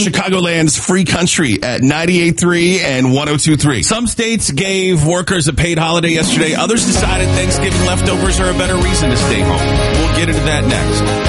Chicagoland's free country at 98.3 and 102.3. Some states gave workers a paid holiday yesterday. Others decided Thanksgiving leftovers are a better reason to stay home. We'll get into that next.